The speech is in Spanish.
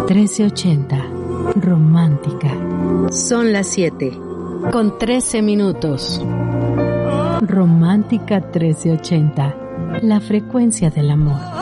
1380. Romántica. Son las 7 con 13 minutos. Romántica 1380. La frecuencia del amor.